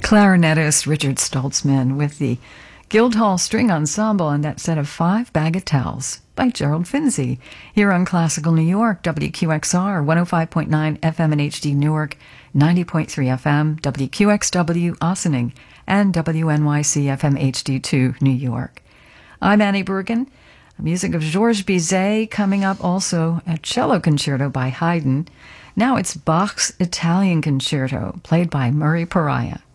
clarinetist Richard Stoltzman with the Guildhall String Ensemble and that set of 5 bagatelles by Gerald Finzi here on Classical New York, WQXR 105.9 FM in HD Newark, 90.3 FM, WQXW Ossining, and WNYC FM HD2 New York. I'm Annie Bergen. Music of Georges Bizet coming up, also a cello concerto by Haydn. Now it's Bach's Italian Concerto, played by Murray Pariah.